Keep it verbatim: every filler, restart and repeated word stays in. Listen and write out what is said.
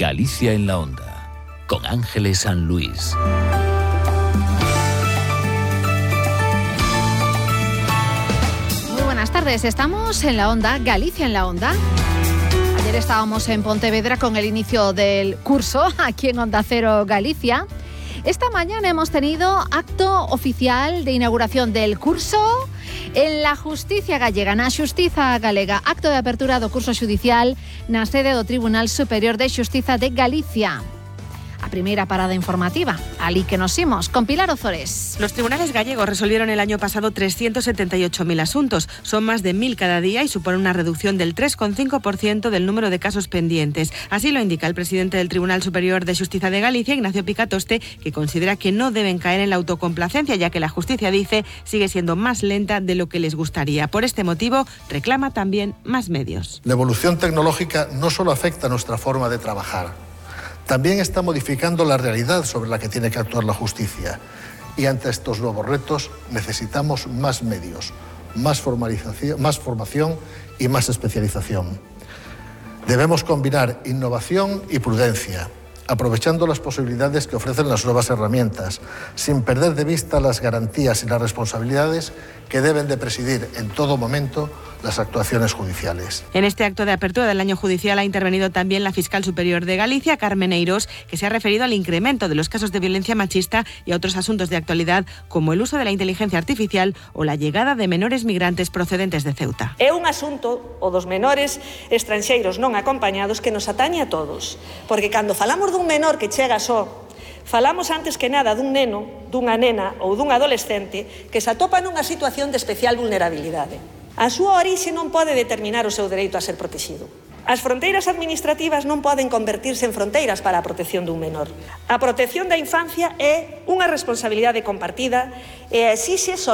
Galicia en la Onda, con Ángeles San Luis. Muy buenas tardes, estamos en la Onda, Galicia en la Onda. Ayer estábamos en Pontevedra con el inicio del curso, aquí en Onda Cero Galicia. Esta mañana hemos tenido acto oficial de inauguración del curso en la Justicia Gallega, na Xustiza Galega, acto de apertura do curso xudicial na sede do Tribunal Superior de Xustiza de Galicia. A primeira parada informativa, alí que nos imos, con Pilar Ozores. Los tribunales gallegos resolvieron el año pasado trescientos setenta y ocho mil asuntos. Son más de mil cada día y supone una reducción del tres coma cinco por ciento del número de casos pendientes. Así lo indica el presidente del Tribunal Superior de Xustiza de Galicia, Ignacio Picatoste, que considera que no deben caer en la autocomplacencia, ya que la justicia, dice, sigue siendo más lenta de lo que les gustaría. Por este motivo, reclama también más medios. La evolución tecnológica no solo afecta a nuestra forma de trabajar, también está modificando la realidad sobre la que tiene que actuar la justicia. Y ante estos nuevos retos necesitamos más medios, más formalización, más formación y más especialización. Debemos combinar innovación y prudencia, aprovechando las posibilidades que ofrecen las nuevas herramientas, sin perder de vista las garantías y las responsabilidades que deben de presidir en todo momento las actuaciones judiciales. En este acto de apertura del año judicial ha intervenido también la fiscal superior de Galicia, Carmen Eirós, que se ha referido al incremento de los casos de violencia machista y a otros asuntos de actualidad, como el uso de la inteligencia artificial o la llegada de menores migrantes procedentes de Ceuta. É un asunto, o dos menores estranxeiros non acompañados, que nos atañe a todos, porque cando falamos dun menor que chega só, falamos antes que nada dun neno, dunha nena ou dun adolescente que se atopa nunha situación de especial vulnerabilidade. A súa orixe non pode determinar o seu dereito a ser protegido. As fronteiras administrativas non poden convertirse en fronteiras para a protección dun menor. A protección da infancia é unha responsabilidade compartida e exixe